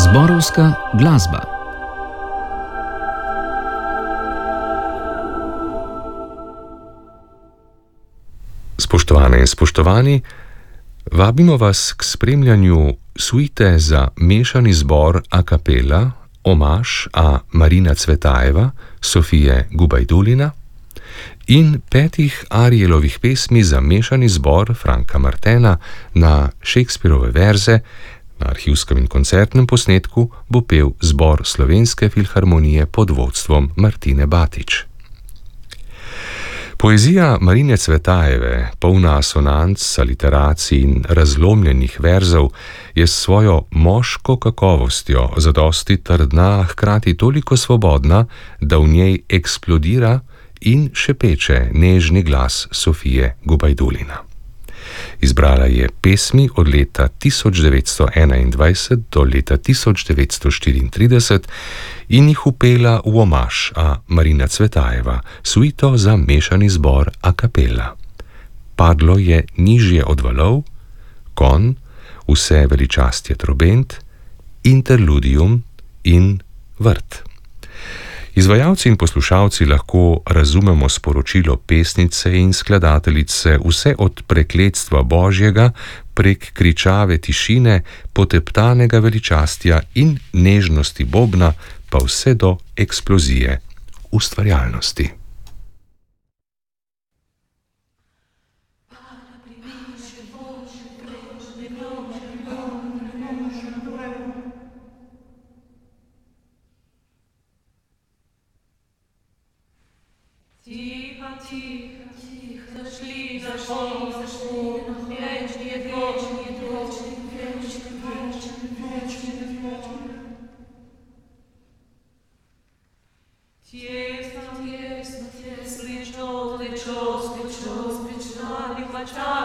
Zborovska glasba. Spoštovane in spoštovani, vabimo vas k spremljanju suite za mešani zbor a cappella Omaž a Marina Cvetajeva, Sofije Gubajdulina in 5 Arielovih pesmi za mešani zbor Franka Martena na Shakespearove verze. Na arhivskem in koncertnem posnetku bo pel zbor Slovenske filharmonije pod vodstvom Martine Batič. Poezija Marine Cvetajeve, polna asonanc, aliteracij in razlomljenih verzov, je s svojo moško kakovostjo zadosti trdna, hkrati toliko svobodna, da v njej eksplodira in šepeče nežni glas Sofije Gubajdulina. Izbrala je pesmi od leta 1921 do leta 1934 in jih upela v Omaž a Marina Cvetajeva, suito za mešani zbor a cappella. Padlo je nižje od valov, Kon, Vse veličastje trobent, Interludium in Vrt. Izvajalci in poslušalci lahko razumemo sporočilo pesnice in skladateljice vse od prekletstva Božjega prek kričave tišine, poteptanega veličastja in nežnosti bobna, pa vse do eksplozije ustvarjalnosti. Ciao.